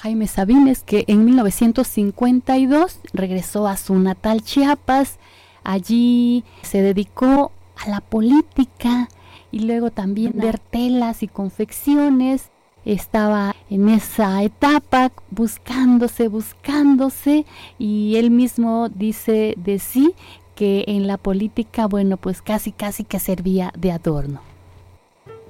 Jaime Sabines, que en 1952 regresó a su natal Chiapas. Allí se dedicó a la política y luego también vender telas y confecciones. Estaba en esa etapa buscándose, y él mismo dice de sí que en la política, bueno, pues casi que servía de adorno.